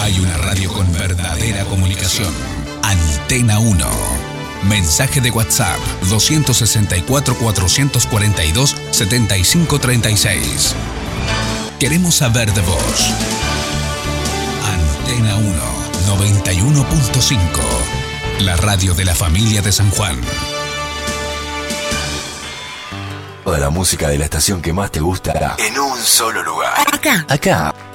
Hay una radio con verdadera comunicación. Antena 1. Mensaje de WhatsApp 264-442-7536. Queremos saber de vos. Antena 1 91.5. La radio de la familia de San Juan. Toda la música de la estación que más te gusta en un solo lugar. Acá.